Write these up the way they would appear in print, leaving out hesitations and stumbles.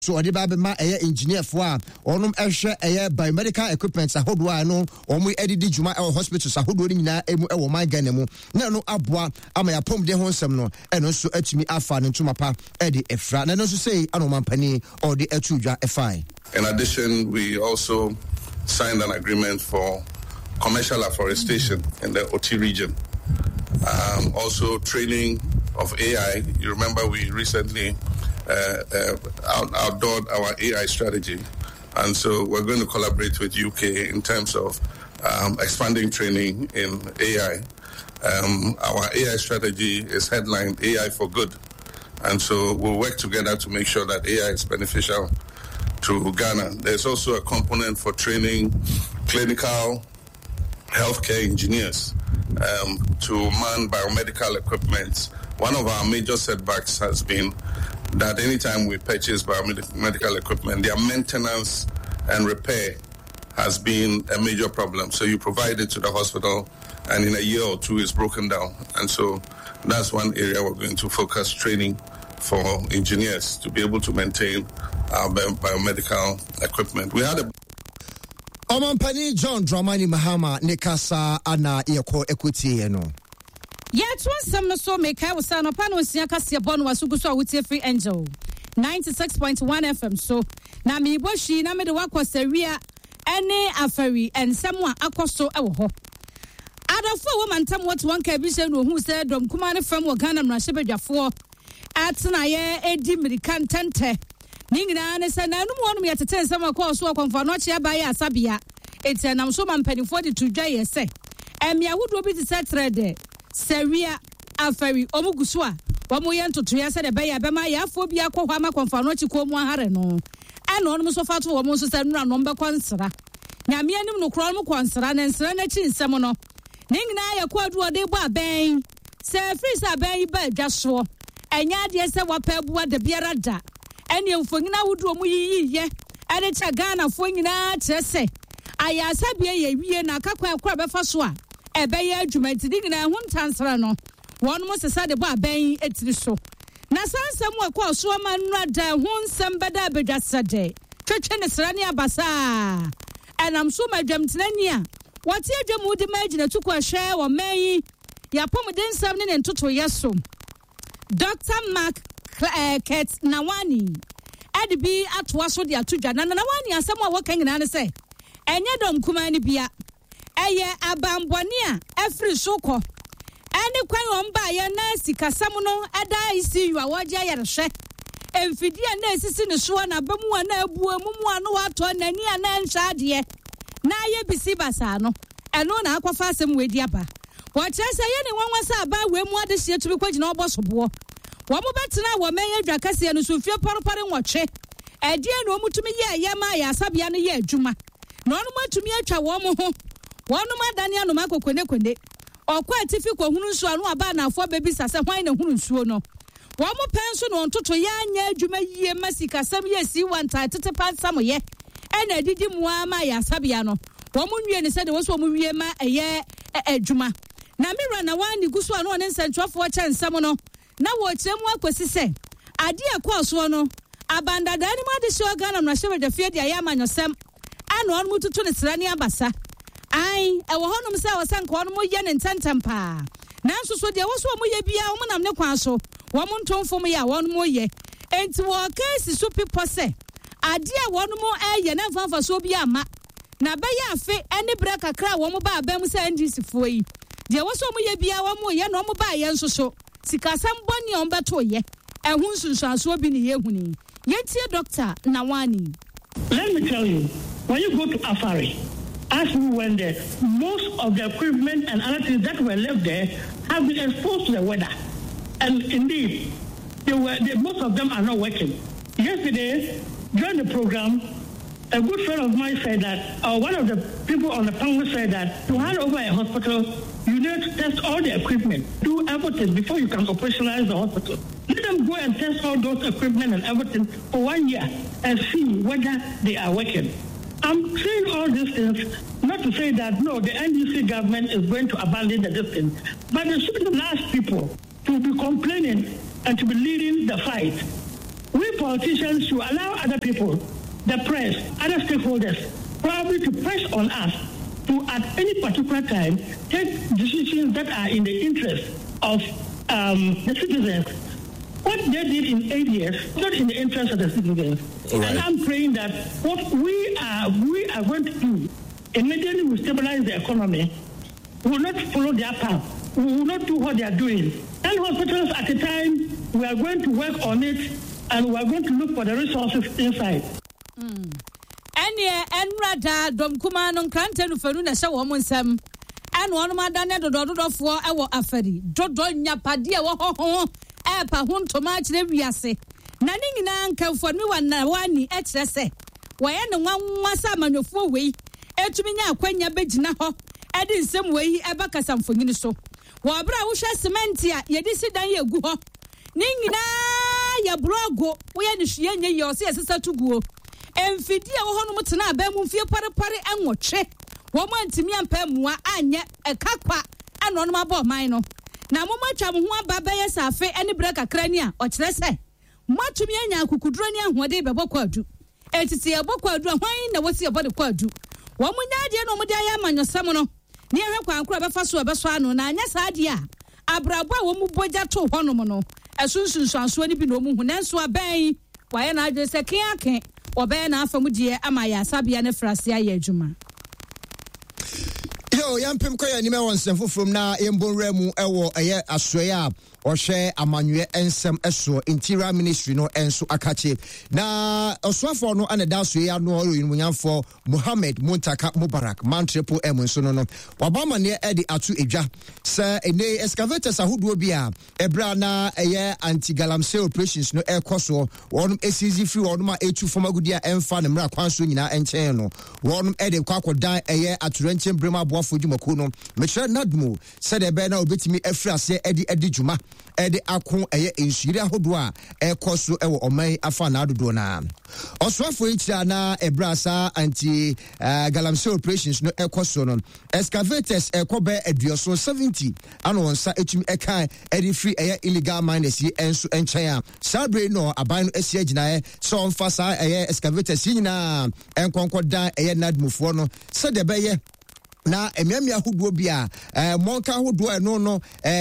so odi ba be ma engineer fo a onum ehwe biomedical equipment ahodo no omo edidi djuma hospitals ahodo ni nyina emu ewo man Ghana mu na no aboa ama ya pom de ho nsem no eno so atumi afa ne ntuma pa edi efra na no so say anomampani or the etudwa efai. In addition, we also signed an agreement for commercial afforestation in the OT region. Also training of AI. You remember we recently outdoored our AI strategy. And so we're going to collaborate with UK in terms of expanding training in AI. Our AI strategy is headlined AI for Good. And so we'll work together to make sure that AI is beneficial to Ghana. There's also a component for training clinical healthcare engineers to man biomedical equipment. One of our major setbacks has been that anytime we purchase biomedical equipment, their maintenance and repair has been a major problem. So you provide it to the hospital, and in a year or two, it's broken down. And so that's one area we're going to focus training for engineers to be able to maintain our biomedical equipment. We had a Omampani John Dramani Mahama Nikasa Ana Eko Equity no. Yet one some so make I was son upon was Yakasia Bon was Suguso with Free Angel 96.1 FM. So na me boshi na me the work was area any afari and someone akoso ewo. Ada for woman tam what one kabisha no who said dom kumane from Ghana Mrashebejafo atna ye edi American tente. Ningina ne se na no mo no yetete nsema kwa so akonfa no chia ba ya asabia eti na so mampanifo de tudwa ye se emia wodo bi ti setrede seria afari omuguso a wo ye ntoto ya se de ba ya be ma ya afo bi akwa ma konfa no chi ko mu ahare no eno no so fato wo mo so se nura no mbe kwansra nyame anim no kro no kwansra na nsra na chi nsem no ningina ya kwa du ode bo aben se free sa aben ba dwaso enya de se wapa bua de biara da ene mfonyina wudu omu yiyiye ene cha Ghana fonyina trese aya sabie ye wie na akakwa akura befa so a ebe ye adwumati digina ho ntansra no won mo sesa de bo aben etiri so na sansam akwa so ma nra da ho nsem beda bedwasade twetwe ne sra ne abasa enam so madwamtenani a wate adwamu de magina tukwa hwe wo mayi ya pom de nsam ne ntoto yeso Dr. Mark Ket Nawani Edibi atwaso de atudwa na Nawani asem a wokan nyina ne se enye dom kuma ni bia eye abambone a efri soko ene kwan omba ye na sikasam no eda isi yu a woje yerehwe emfidi a na esisi ne so na bamu a na abu amumu ano wato nani a na nhya de na ye bisi basa no eno na akwafa asem wedi aba wo kyerese ye ne wanwasa aba we mu ade hye tubi kwagina obosobo wo mo betina wo menye dwakase no so fie paropare nwotwe edie no mutumi ye ma ya asabia no ye adwuma no no matumi atwa wo mo ho wo no madane ano makokone kone okwa atifi ko hunu nsuo ano aba na afo bebi sase hwan na hunu nsuo no wo mo penso no ntoto ya anya adwuma yie masika sam ye si wanta tete pansam ye ena adidi muama ya asabia no wo mo nwie ne se de wo so mo wie ma eye adwuma na mira na wani guso ano ne nsentwafo chansam no na wo kyeremu akwesi se ade akwaso no abanda dani ma de sho Ghana na shebe de fie de ayamanyosem ano on mututu ne srani abasa ai ewo honom se wo sanka on mo ye ne ntantampa nanso so de wo so mo ye bia wo nam ne kwan so wo mo ntomfo mo ya won mo ye enti wo case so people se ade a won mo eye na fanfa so bia ma na ba ya afi ene breka kra wo mo ba abam se NDC fo yi de wo so mo ye bia wo mo ye no mo ba ye nso so sikasam boni on beto ye ehun sunsuanso bi ne ye huni yentie Dr. Nawani. Let me tell you, when you go to Afari, as we went there, most of the equipment and other things that were left there have been exposed to the weather. And indeed, most of them are not working. Yesterday, during the program, a good friend of mine said that, or one of the people on the panel said that, to hand over a hospital, you need to test all the equipment, do everything before you can operationalize the hospital. Let them go and test all those equipment and everything for 1 year and see whether they are working. I'm saying all these things not to say that, no, the NDC government is going to abandon the distance, but they should be the last people to be complaining and to be leading the fight. We politicians should allow other people, the press, other stakeholders, probably to press on us to, at any particular time, take decisions that are in the interest of the citizens. What they did in 8 years, not in the interest of the citizens. Right. And I'm praying that what we are going to do, immediately we stabilize the economy, we will not follow their path. We will not do what they are doing. 10 hospitals at a time, we are going to work on it, and we are going to look for the resources inside. And rather, Dom Kuman Cranton Feruna show woman Sam. And one madame Dodo for our affari. Dodo Yapadia, Epa, whom to match the Viase. Nanning nan come for me one Nawani, etc. Why and one Massaman of 4 way, Etumina, Quenya Bejinaho, and in some way, Abacasam for Uniso. Wabra Usha Cementia, Yedisi Daya Guho. Ningina, ya brogo, we and she and your sister to go. And Fidia Honumutana, Bemufia Parapare and watch. Woman to me and Pemwa, Anya, a capa, and on my board minor. Now, much I'm one babayas are fair any break a crania, or let's say. Much to me and Yakudrania, what they Baboquadu. And to see a boquadu, why in the what's your body quadu. One with Nadia no Modiam and your samono. Near her crab fasu Baswano, Nanyas Adia. Abraba womu boja to honomono. As soon as I swear to be no Munanswa Bay, why and I just a can't, or Ben Afamudia, Amaya, Sabia, Nefrasia Yejuma. Yo, Yampim Koya Nima Semfu from na Embo Remu Ewo Eye Aswaya or share Amanu Ensem Eso Interior Ministry no Enso Akache. Na Oswafo no ane daswe no in Munyamfo Muhammad Muntaka Mubarak Mantrepo Emunsono no. Wabama ne Edi Atu Eja. Sir ene excavators ahuduo bia ebra na eye anti-galamsey operations no ekoso wonum esizi free wonum a etu fomagudia emfa ne mra kwanso nyina enchen no. Wonum ede kwakodan eye aturenchen brema boafo dwumako no. Mechre nadmo said ebe na obetimi afri ase edi dwuma ede akon eye ensiri ahodo a ekoso ewo oman afa na adodo na. Oswafo echa na ebrasa anti-galamsey operations no ekoso no. Excavators ekobe eduoso 70 ano onsa etum eka edi free illegal miners yi enso enchen sabre no aban no asia gina so onfa sa excavators nyina enkonkodan nadmufo no se de beye na emiamia huduo bia monka huduo no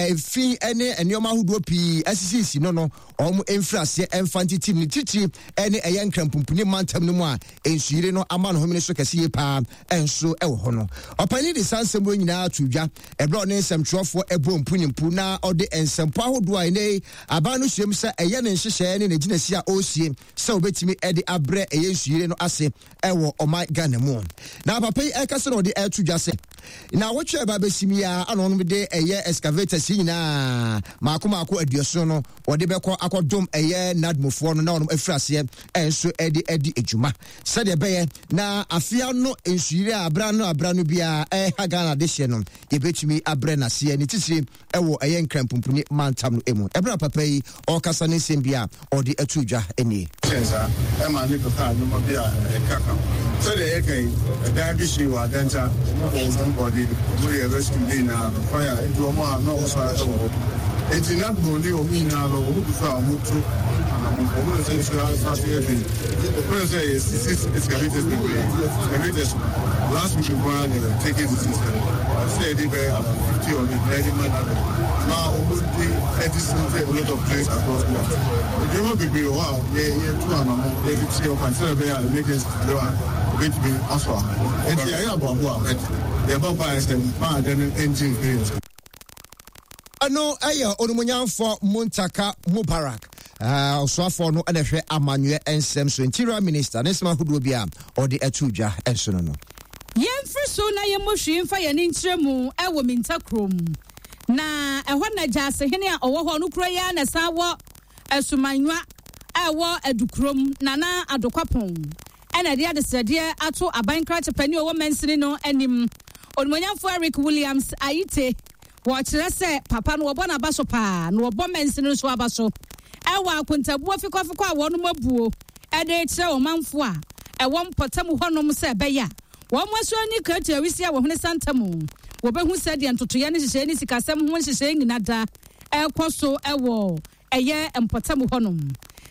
fi ene enioma huduo pi asisi no omu enfrase enfantiti ni titi ene enkrampupuni mantam no mu a ensuire no ama no homene so kase pa enso ewo ho no opani de sansemo nyina atudwa ebro ne nsemtwofo ebo mpunimpu na ode ensempo huduo ene aba no hwem se eye ne nhyehyɛ ne ginasi a osie se obetimi ede abre ensuire no ase ewo omai Ghana mu na papa ekase no de atudwa se na wotwe ba besimi ya anon de eye excavators nyina maako aduoso no wode beko akodom eye nadmofo no na onom afrase enso edi ejuma se de beye na afia no ensuire abra no bia Ghana de hye no ye betumi abre na se ni titiri ewo eye nkrampumpuni mantam no emu ebra papa yi okasa ne sembia ode atudwa eni sensa ema ne papa no bia ekaka so de ekai da bi shi wa danta somebody we rescue na fire into a no so it's not only o mi na lo who fa mutu o se so as the president is excavated last week we taking the system say they were 50 on the ready man now the edison a lot of places across the world you will be wow yeah two and they see your consider they are making going to be also and the area about the Baba is an engine fails. Ano aya onumunyanfo Muntaka Mubarak oswafo no anehwe Amanu ensem so Interior Minister Nesma huduo bia ode atudwa enso no yemfri so na yemohwe mfa ye nkyeremu ewo mintakrom na ehwa na jase hene a owo ho no kura ya na sawo esumanwa ewo adukrom nana adokwapon ena dia de sede ato abankra chepani owo mensini no anim onmonyamfo Eric Williams ayite wɔkyerɛ sɛ papa no wɔbɔ n'abaso paa no wɔbɔ mɛnsi no so abaso ɛwɔ akontabuo fikɔfikɔ a wɔn abuo ɛde kyerɛ ɔmanfo a ɛwɔ mpɔtam hɔnom sɛ ɛbɛyɛ wɔn aso ani kratu awisi a wɔhene santam wɔbɛhu sɛ deɛ ntotoyɛ ne hyehyɛ ne sikasɛm ho nhyehyɛ nyina da ɛkɔ so ɛwɔ ɛyɛ mpɔtam hɔnom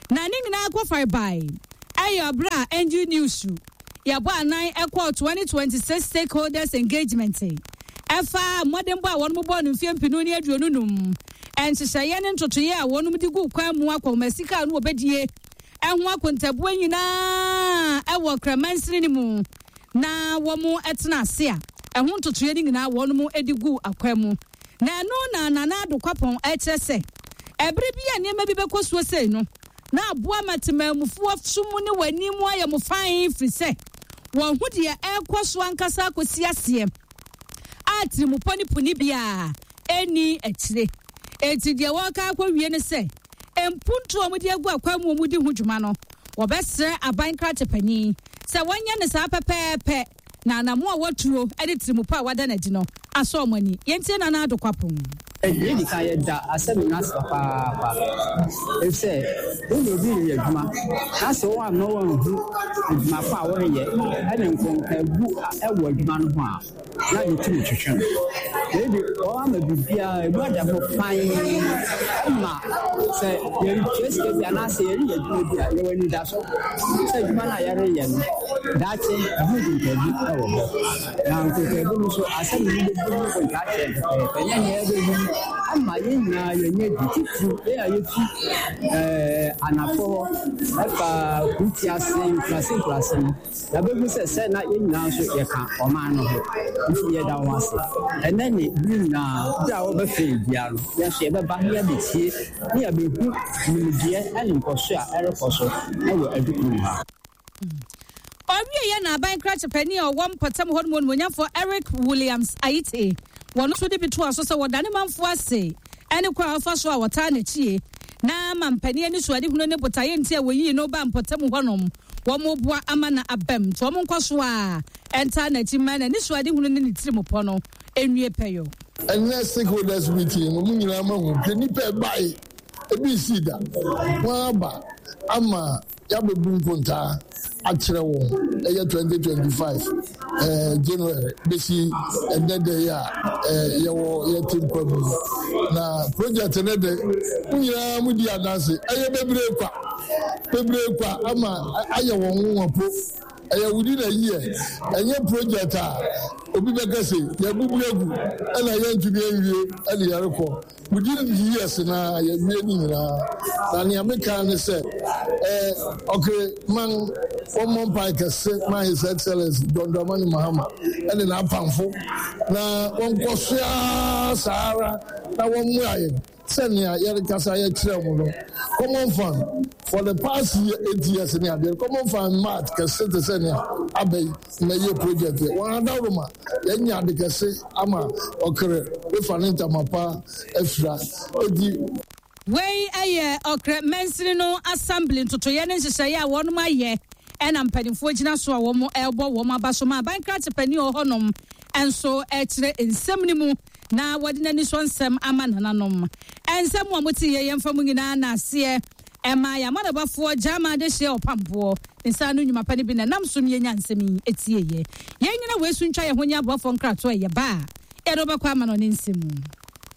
na ne nyinaa kɔfare by ayo bra NG News yabo anan ekɔ 2026 stakeholders engagement efa modern boy won mo bɔ no mfie mpinu ne aduonu num enhyehyɛ ne ntotoye a wonum di gu kwan mu akɔ masika no obedie ɛho akontabuo nyinaa ɛwɔ kramansini mu na wɔn ɛtena ase a ɛho ntotoye ne nyinaa wonum edi gu akwan mu na no na nana adokwapɔn ɛkyerɛ sɛ ɛbere bi a nneɛma bi bɛkɔ so sei no na aboa matemamufoɔ sumu ne wani mu ayɛ mo fan firi sɛ wɔn ho deɛ ɛkɔ so ankasa akɔsi aseɛ atirimupo ne puni bia eni akyire eti deɛ wɔka akɔ wie ne sɛ empuntu ɔmo de agu akwa mu ɔmo di ho dwuma no wɔbɛsrɛ aban kratepani sɛ wɔnyɛ ne saa pɛpɛɛpɛ na anamo a wɔtuo ɛde tirimupo a wada n'adi no asɔ ɔmo ani yɛntie na na adokwapɔn Really can't asɛm na sɛ paapa ɛsɛ wone obi reyɛ adwuma na sɛ wo a na wɔnhu adwuma fa a wɔreyɛ ɛne nkɔnkaabu ɛwɔ adwuma no ho a na yɛtumi twetwe no ɛbi ɔwama biribiaa ɛbu ada ho fan ma sɛ yɛretwa sika bi anaasɛ yɛreyɛ adwuma bi a yɛwɔ anida so sɛ adwuma no a yɛreyɛ no daakye ɛho nkɔnkaabu ɛwɔ hɔ na nkɔnkaabu no so asɛm no bɛbu no nkɔnkaakyɛ ɛnyɛ neɛ ɛbɛhu ama yɛnyinaa yɛnyɛ dititiri ɛyɛ yɛfi anafo ɛfa kuti ase nkurase no yɛbɛhu sɛ na yɛnyinaa nso yɛka ɔman no ho nti yɛda ho ase ɛnɛ ne bi nyinaa bi a wɔbɛfɛ bia no yɛnso yɛbɛba ne yɛbɛtie ne yɛbɛhu nimdeɛ ɛne nkɔso a ɛrekɔ so ɛwɔ adukuru ha ɔwie yɛ na aban kratepani a ɔwɔ mpɔtam hɔ no monyafo Eric Williams Aite wɔn nso de bi to aso sɛ wɔdane manfo ase ɛne kwa afa so a wɔtaa n'akyie na mampani ani so ade hunu ne botaye nti a wɔyi no ba mpɔtam hɔ nom wɔn boa ama na abam to wɔn nkɔ so a ɛnta n'akyi ma na ne so ade hunu ne tirim pɔ no enwie pɛyo ɛnɛ stakeholders meeting mo nyinaa ma ho hwɛ nipa ɛbae ebi si da wɔn aba ama yabɛbu mpontaa akyerɛ wɔn ɛyɛ 2025 January bɛsi ɛnɛ de yɛ a yɛwɔ yɛte mpa mu na project ɛnɛ de mo nyinaa mo di adanse ɛyɛ bebree kwa ama ayɛ wɔn ho wapo ɛyɛ wudi na yie ɛnyɛ project a obi bɛka sɛ yɛbubu egu ɛna yɛntumi awie ɛne yɛrekɔ wudi years na yɛwie ne nyinaa na nea meka ne sɛ man wɔmmɔ mpae kɛse ma his excellence John Dramani Mahama ɛne n'apamfo na wɔnkɔ soa saa ara na wɔmmua yɛn sɛnea yɛrekasa yɛkyerɛ mu no common fund for the past 8 years ne adeɛ common fund mat kɛse te sɛnea abɛyi na yɛ project yɛ wɔn adaroma yɛnya ade kɛse ama ɔkere wefa ne ntamapa afira edi wei ɛyɛ ɔkere mɛnsiri no assembly ntotoyɛ ne nhyehyɛeɛ a wɔnom ayɛ ɛna mpanimfoɔ gyina so a wɔn ɛrebɔ wɔn aba so ma aban kratepani wɔ hɔnom ɛnso ɛkyerɛ nsɛm ne mu na wɔde n'ani so nsɛm ama nananom nsɛm a wɔte yɛ yɛmfa mu nyinaa na aseɛ ɛma yɛamadabafoɔ gyama de hyɛ ɔpampoɔ nsa no nnwuma pa ne bi na nam so yɛnya nsɛm yi ɛtie yɛ yɛn nyina wɔasu ntwa yɛn ho nyɛ aboafoɔ nkratoɔ ɛyɛ ba a yɛde wobɛkɔ ama no ne nsɛm mu